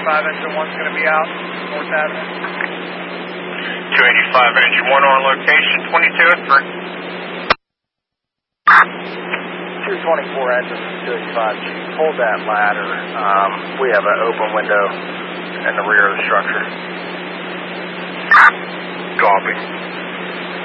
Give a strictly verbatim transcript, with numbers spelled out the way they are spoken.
eighty-five, engine one's going to be out, North Avenue. two eighty-five, engine one on location, twenty-two oh three. two twenty-four, engine two eighty-five, hold that ladder. Um, we have an open window in the rear of the structure. Copy.